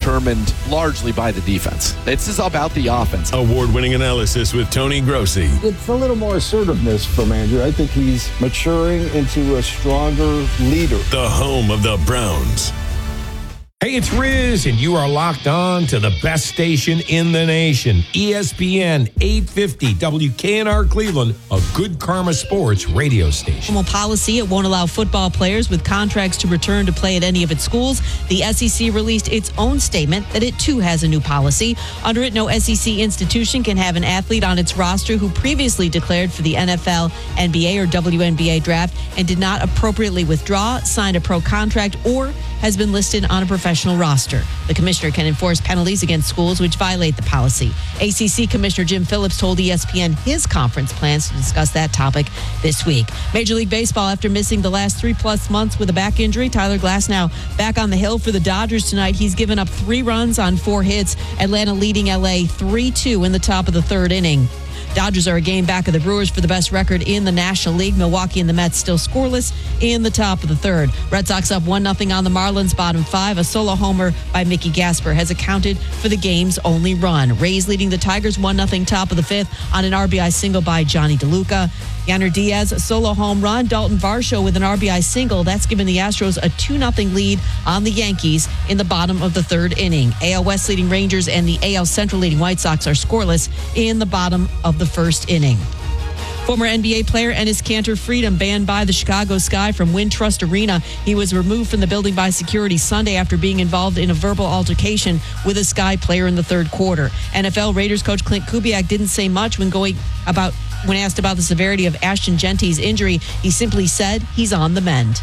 determined largely by the defense. This is about the offense. Award-winning analysis with Tony Grossi. It's a little more assertiveness from Andrew. I think he's maturing into a stronger leader. The home of the Browns. Hey, it's Riz, and you are locked on to the best station in the nation, ESPN 850 WKNR Cleveland, a Good Karma Sports radio station. Formal policy, it won't allow football players with contracts to return to play at any of its schools. The SEC released its own statement that it too has a new policy. Under it, no SEC institution can have an athlete on its roster who previously declared for the NFL, NBA, or WNBA draft and did not appropriately withdraw, signed a pro contract, or has been listed on a professional roster. The commissioner can enforce penalties against schools which violate the policy. ACC Commissioner Jim Phillips told ESPN his conference plans to discuss that topic this week. Major League Baseball, after missing the last 3+ months with a back injury, Tyler Glasnow back on the hill for the Dodgers tonight. He's given up 3 runs on 4 hits. Atlanta leading LA 3-2 in the top of the 3rd inning. Dodgers are a game back of the Brewers for the best record in the National League. Milwaukee and the Mets still scoreless in the top of the 3rd. Red Sox up 1-0 on the Marlins, bottom 5. A solo homer by Mickey Gasper has accounted for the game's only run. Rays leading the Tigers 1-0 top of the 5th on an RBI single by Johnny DeLuca. Yanner Diaz, a solo home run. Dalton Varsho with an RBI single. That's given the Astros a 2-0 lead on the Yankees in the bottom of the 3rd inning. AL West leading Rangers and the AL Central leading White Sox are scoreless in the bottom of the 1st inning. Former NBA player Enes Kanter Freedom banned by the Chicago Sky from Wintrust Arena. He was removed from the building by security Sunday after being involved in a verbal altercation with a Sky player in the 3rd quarter. NFL Raiders coach Clint Kubiak didn't say much when asked about the severity of Ashton Genty's injury. He simply said he's on the mend.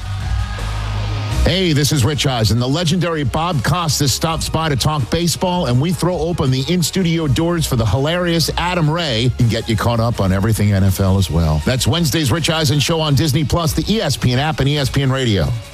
Hey, this is Rich Eisen. The legendary Bob Costas stops by to talk baseball, and we throw open the in-studio doors for the hilarious Adam Ray and get you caught up on everything NFL as well. That's Wednesday's Rich Eisen Show on Disney+, the ESPN app, and ESPN Radio.